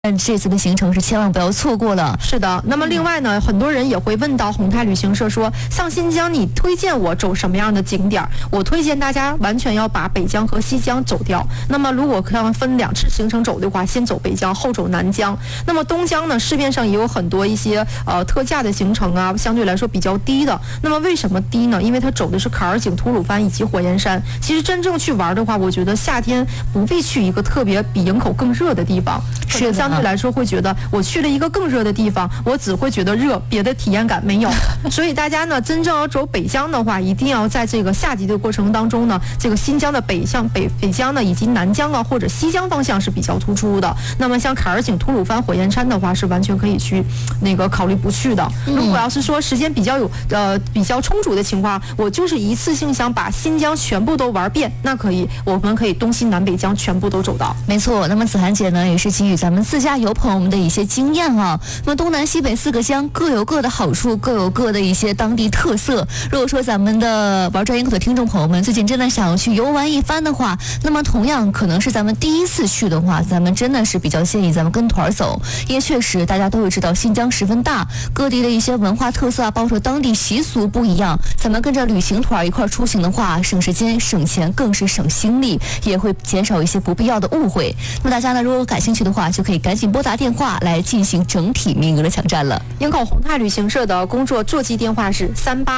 这次的行程是千万不要错过了。 是的，那么另外呢，很多人也会问到宏泰旅行社说，上新疆你推荐我走什么样的景点？我推荐大家完全要把北疆和西疆走掉。那么如果要分2次行程走的话，先走北疆，后走南疆。那么东疆呢，市面上也有很多一些特价的行程啊，相对来说比较低的。那么为什么低呢？因为它走的是坎儿井、吐鲁番以及火焰山。其实真正去玩的话，我觉得夏天不必去一个特别比营口更热的地方，是相对来说会觉得我去了一个更热的地方，我只会觉得热，别的体验感没有。所以大家呢，真正要走北疆的话，一定要在这个夏季的过程当中呢，这个新疆的北疆呢，以及南疆啊或者西疆方向是比较突出的。那么像坎儿井、吐鲁番、火焰山的话，是完全可以去考虑不去的。如果要是说时间比较充足的情况，我就是一次性想把新疆全部都玩遍，那可以，我们可以东西南北疆全部都走到。 没错，那么子涵姐呢，也是给予咱们自驾游朋友们的一些经验啊。那么东南西北4个乡各有各的好处，各有各的一些当地特色。如果说咱们的玩转营口的听众朋友们最近真的想要去游玩一番的话，那么同样可能是咱们第一次去的话，咱们真的是比较建议咱们跟团走，因为确实大家都会知道新疆十分大，各地的一些文化特色啊，包括当地习俗不一样，咱们跟着旅行团一块出行的话，省时间省钱，更是省心力，也会减少一些不必要的误会。那么大家呢，如果感兴趣的话，就可以赶紧拨打电话来进行整体名额的抢占了。 营口宏泰旅行社的工作座机电话是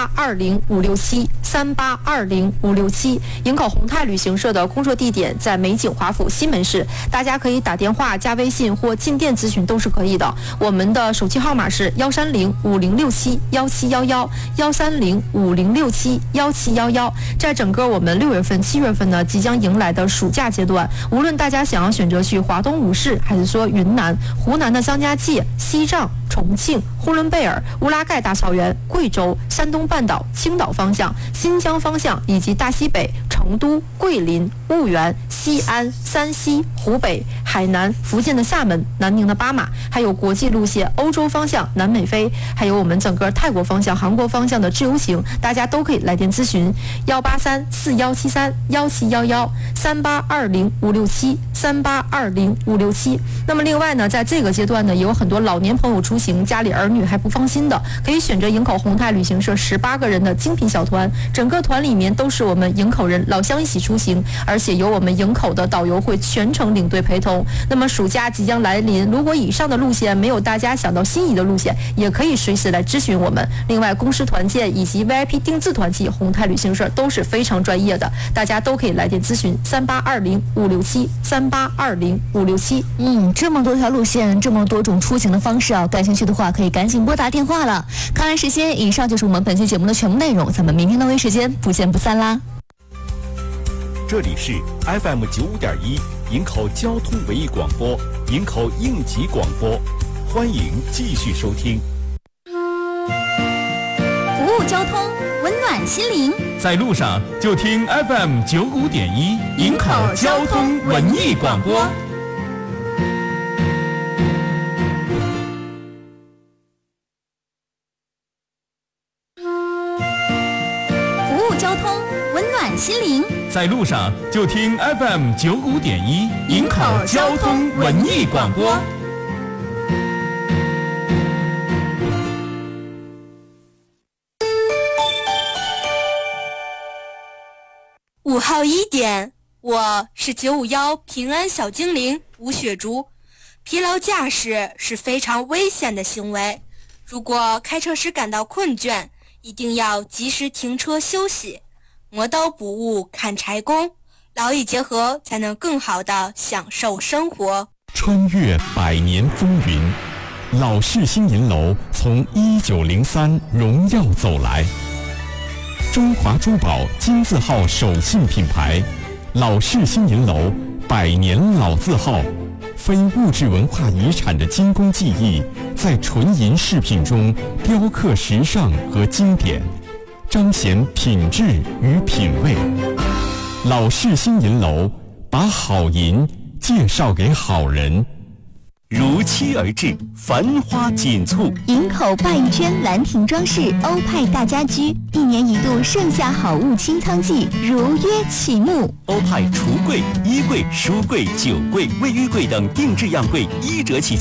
3820-567，3820-567。营口宏泰旅行社的工作地点在美景华府西门市，大家可以打电话、加微信或进店咨询都是可以的。我们的手机号码是130-5067-1711，130-5067-1711。在整个我们6月份、7月份呢，即将迎来的暑假阶段，无论大家想要选择去华东五市，还是说云南、湖南的张家界、西藏、重庆、呼伦贝尔、乌拉盖大草原、贵州、山东半岛、青岛方向、新疆方向，以及大西北、成都、桂林、婺源、西安、山西、湖北、海南、福建的厦门、南宁的巴马，还有国际路线欧洲方向、南美飞，还有我们整个泰国方向、韩国方向的自由行，大家都可以来电咨询183-4173-171-3820-567。那么另外呢，在这个阶段呢，也有很多老年朋友出行，家里儿女还不放心的，可以选择营口宏泰旅行社18个人的精品小团，整个团里面都是我们营口人老乡一起出行，而且由我们营口的导游会全程领队陪同。那么暑假即将来临，如果以上的路线没有大家想到心仪的路线，也可以随时来咨询我们。另外，公司团建以及 VIP 定制团期，宏泰旅行社都是非常专业的，大家都可以来电咨询3820-567，3820-567。 这么多条路线，这么多种出行的方式啊，感兴趣的话可以赶紧拨打电话了。看来时间，以上就是我们本期节目的全部内容，咱们明天同一时间不见不散啦。 这里是 FM 95.1营口交通文艺广播，营口应急广播，欢迎继续收听。 服务交通，温暖心灵， 在路上就听 FM 95.1营口交通文艺广播。 心灵， 在路上就听 FM 95.1营口交通文艺广播。 5号1点，我是951平安小精灵吴雪竹。疲劳驾驶是非常危险的行为，如果开车时感到困倦，一定要及时停车休息。磨刀不误砍柴工，劳逸结合才能更好地享受生活。 穿越100年风云，老式新银楼从1903荣耀走来。中华珠宝金字号手信品牌，老式新银楼100年老字号，非物质文化遗产的精工技艺，在纯银饰品中雕刻时尚和经典，彰显品质与品味。老式新银楼，把好银介绍给好人。如期而至，繁花锦簇。 营口鲅鱼圈兰亭装饰欧派大家居，1年1度盛夏好物清仓季如约启幕。 欧派橱柜、衣柜、书柜、酒柜、卫浴柜等定制样柜1折起。